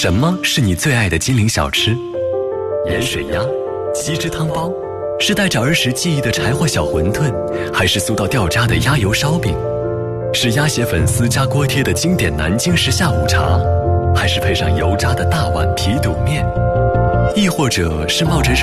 什么是你最爱的金陵小吃？盐水鸭、鸡汁汤包，是带着儿时记忆的柴火小馄饨，还是酥到掉渣的鸭油烧饼？是鸭血粉丝加锅贴的经典南京式下午茶，还是配上油炸的大碗皮肚面？亦或者是冒着热